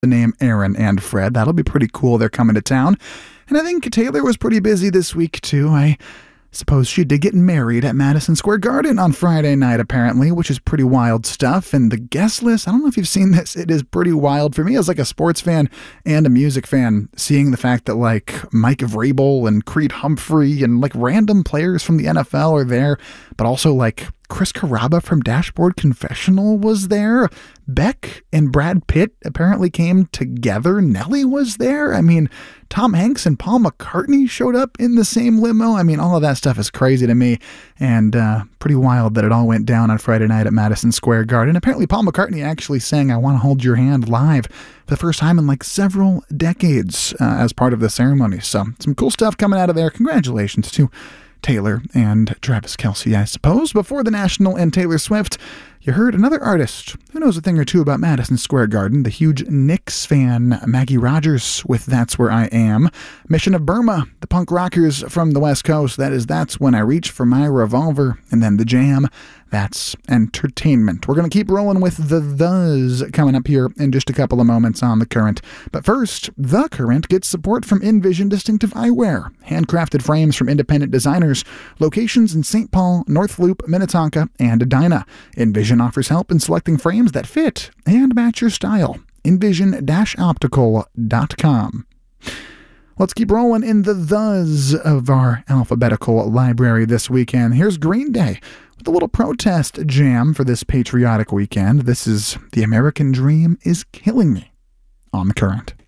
the name Aaron and Fred. That'll be pretty cool. They're coming to town. And I think Taylor was pretty busy this week, too. I suppose she did get married at Madison Square Garden on Friday night, apparently, which is pretty wild stuff. And the guest list, I don't know if you've seen this, it is pretty wild. For me, as like a sports fan and a music fan, seeing the fact that like Mike Vrabel and Creed Humphrey and like random players from the NFL are there, but also like Chris Carrabba from Dashboard Confessional was there. Beck and Brad Pitt apparently came together. Nelly was there. I mean, Tom Hanks and Paul McCartney showed up in the same limo. I mean, all of that stuff is crazy to me, and pretty wild that it all went down on Friday night at Madison Square Garden. Apparently, Paul McCartney actually sang I Want to Hold Your Hand live for the first time in like several decades as part of the ceremony. So some cool stuff coming out of there. Congratulations to Taylor and Travis Kelce, I suppose. Before the National and Taylor Swift, you heard another artist who knows a thing or two about Madison Square Garden, the huge Knicks fan Maggie Rogers with That's Where I Am. Mission of Burma, the punk rockers from the West Coast, that is That's When I Reach for My Revolver. And then The Jam, that's Entertainment. We're going to keep rolling with the Thes coming up here in just a couple of moments on The Current. But first, The Current gets support from Envision Distinctive Eyewear, handcrafted frames from independent designers, locations in St. Paul, North Loop, Minnetonka, and Edina. Envision offers help in selecting frames that fit and match your style. Envision-optical.com. Let's keep rolling in the Thes of our alphabetical library this weekend. Here's Green Day with a little protest jam for this patriotic weekend. This is The American Dream is Killing Me on The Current.